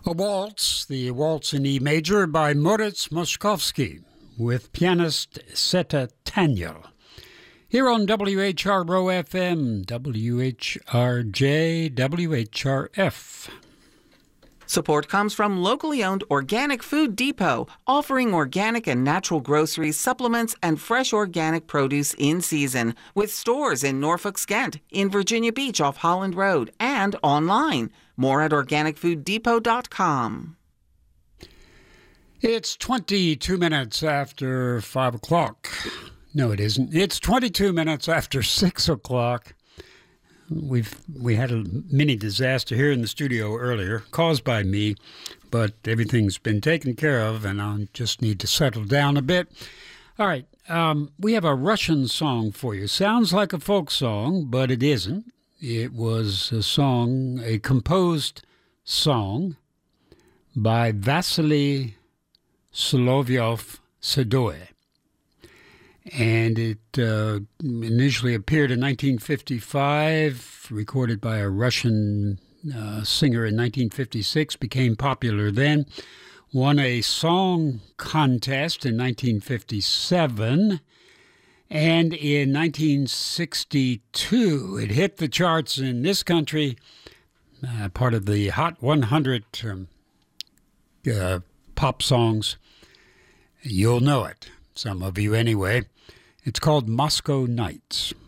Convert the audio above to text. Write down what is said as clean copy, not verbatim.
A waltz, the Waltz in E major by Moritz Moszkowski with pianist Seta Tanyel. Here on WHRO FM, WHRJ, WHRF. Support comes from locally owned Organic Food Depot, offering organic and natural groceries, supplements, and fresh organic produce in season, with stores in Norfolk-Skent, in Virginia Beach off Holland Road, and online. More at organicfooddepot.com. It's 22 minutes after 5 o'clock. No, it isn't. It's 22 minutes after 6 o'clock. We had a mini disaster here in the studio earlier, caused by me, but everything's been taken care of, and I just need to settle down a bit. All right, we have a Russian song for you. Sounds like a folk song, but it isn't. It was a composed song by Vasily Solovyov-Sedoe. And it initially appeared in 1955, recorded by a Russian singer in 1956, became popular then, won a song contest in 1957, and in 1962 it hit the charts in this country, part of the Hot 100 pop songs. You'll know it, some of you anyway. It's called Moscow Nights.